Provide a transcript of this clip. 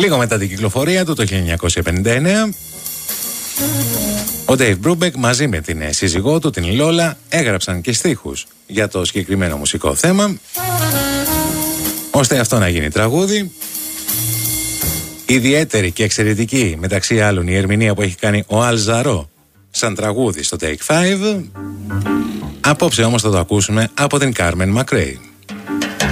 Λίγο μετά την κυκλοφορία του το 1959, ο Dave Brubeck μαζί με την σύζυγό του, την Λόλα, έγραψαν και στίχους για το συγκεκριμένο μουσικό θέμα, ώστε αυτό να γίνει τραγούδι. Ιδιαίτερη και εξαιρετική μεταξύ άλλων η ερμηνεία που έχει κάνει ο Al Jarreau σαν τραγούδι στο Take 5. Απόψε όμως θα το ακούσουμε από την Carmen McRae.